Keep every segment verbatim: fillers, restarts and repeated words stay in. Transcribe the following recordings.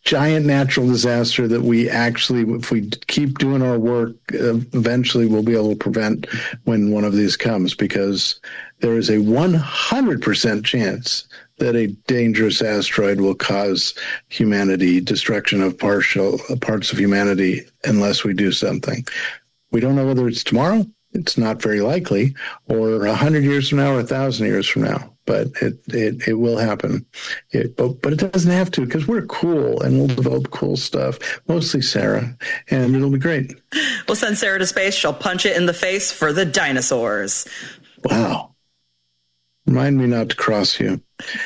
giant natural disaster that we actually, if we keep doing our work, uh, eventually we'll be able to prevent when one of these comes, because there is a one hundred percent chance that a dangerous asteroid will cause humanity, destruction of partial parts of humanity, unless we do something. We don't know whether it's tomorrow. It's not very likely, or a hundred years from now, or a thousand years from now. But it it, it will happen. It, but, but it doesn't have to, because we're cool and we'll develop cool stuff, mostly Sarah, and it'll be great. We'll send Sarah to space. She'll punch it in the face for the dinosaurs. Wow. Remind me not to cross you.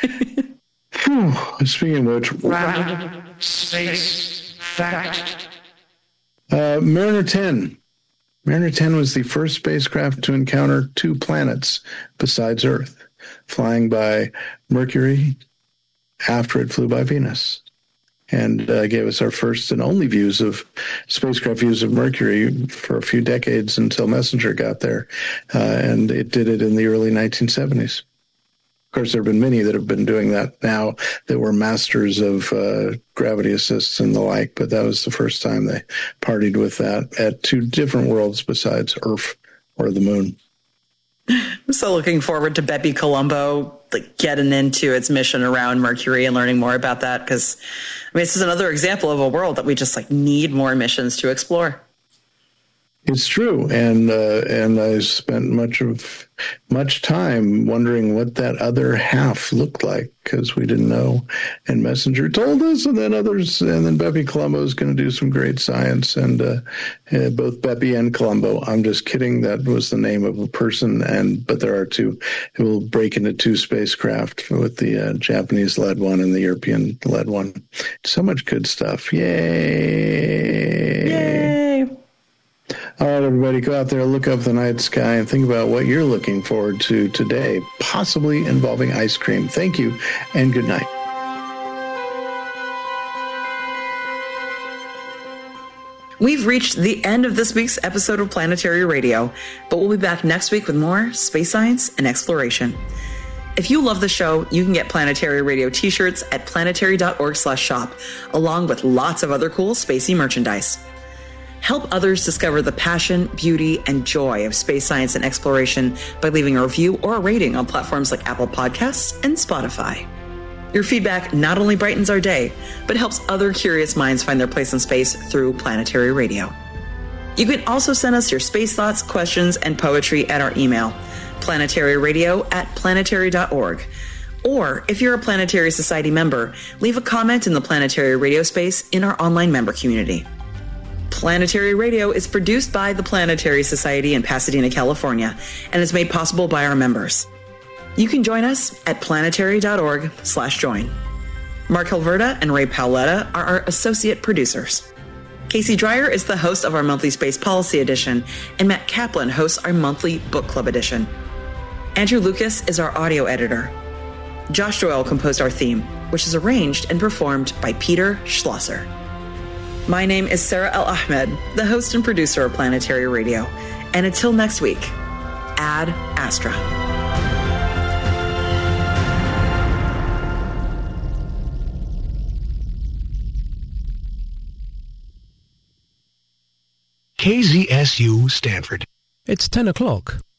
Whew. Speaking of which, Random space fact. Uh, Mariner ten. Mariner ten was the first spacecraft to encounter two planets besides Earth, flying by Mercury after it flew by Venus, and uh, gave us our first and only views of spacecraft views of Mercury for a few decades until Messenger got there, uh, and it did it in the early nineteen seventies. Of course, there have been many that have been doing that now that were masters of uh, gravity assists and the like, but that was the first time they partied with that at two different worlds besides Earth or the moon. I'm so looking forward to Bepi Colombo like getting into its mission around Mercury and learning more about that, because I mean, this is another example of a world that we just like need more missions to explore. It's true, and uh, and I spent much of much time wondering what that other half looked like, because we didn't know, and Messenger told us, and then others, and then Bepi Colombo is going to do some great science, and uh, uh, both Bepi and Colombo. I'm just kidding. That was the name of a person, and but there are two. It will break into two spacecraft with the uh, Japanese-led one and the European-led one. So much good stuff! Yay! Yay! All right, everybody, go out there, look up the night sky, and think about what you're looking forward to today, possibly involving ice cream. Thank you, and good night. We've reached the end of this week's episode of Planetary Radio, but we'll be back next week with more space science and exploration. If you love the show, you can get Planetary Radio t-shirts at planetary.org slash shop, along with lots of other cool spacey merchandise. Help others discover the passion, beauty, and joy of space science and exploration by leaving a review or a rating on platforms like Apple Podcasts and Spotify. Your feedback not only brightens our day, but helps other curious minds find their place in space through Planetary Radio. You can also send us your space thoughts, questions, and poetry at our email, planetaryradio at planetary dot org. Or, if you're a Planetary Society member, leave a comment in the Planetary Radio space in our online member community. Planetary Radio is produced by the Planetary Society in Pasadena, California, and is made possible by our members. You can join us at planetary.org slash join. Mark Hilverda and Ray Paoletta are our associate producers. Casey Dreyer is the host of our monthly Space Policy Edition, and Matt Kaplan hosts our monthly Book Club Edition. Andrew Lucas is our audio editor. Josh Doyle composed our theme, which is arranged and performed by Peter Schlosser. My name is Sarah El-Ahmed, the host and producer of Planetary Radio. And until next week, Ad Astra. K Z S U Stanford. It's ten o'clock.